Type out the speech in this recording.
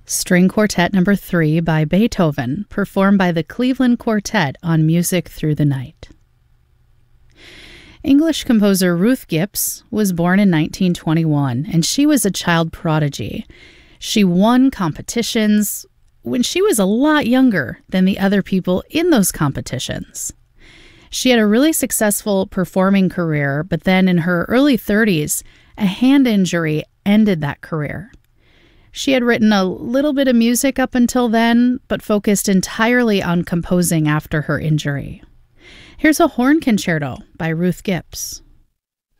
String Quartet No. 3 by Beethoven, performed by the Cleveland Quartet on Music Through the Night. English composer Ruth Gipps was born in 1921, and she was a child prodigy. She won competitions when she was a lot younger than the other people in those competitions. She had a really successful performing career, but then in her early 30s, a hand injury ended that career. She had written a little bit of music up until then, but focused entirely on composing after her injury. Here's a horn concerto by Ruth Gipps.